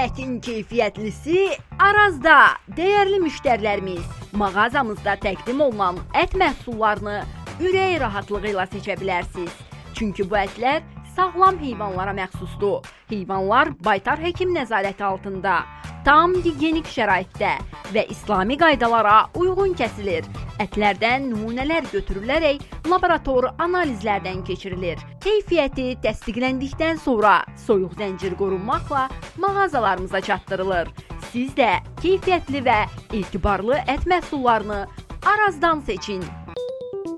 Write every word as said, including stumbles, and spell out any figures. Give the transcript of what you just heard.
Ətin keyfiyyətlisi Arazda. Dəyərli müştərilərimiz, mağazamızda təqdim olunan ət məhsullarını ürək rahatlığı ilə seçə bilərsiniz. Çünki bu ətlər sağlam heyvanlara məxsusdur. Heyvanlar baytar həkim nəzarəti altında, tam gigiyenik şəraitdə və İslami qaydalara uyğun kəsilir. Ətlərdən nümunələr götürülərək laborator analizlərdən keçirilir. Keyfiyyəti təsdiqləndikdən sonra soyuq zəncir qorunmaqla mağazalarımıza çatdırılır. Siz də keyfiyyətli və etibarlı ət məhsullarını Arazdan seçin.